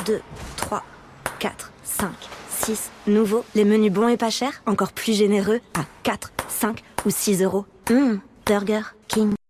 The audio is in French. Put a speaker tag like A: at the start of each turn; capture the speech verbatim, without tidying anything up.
A: deux, trois, quatre, cinq, six. Nouveau, les menus bons et pas chers, encore plus généreux, à quatre, cinq ou six euros. Hum, Burger King.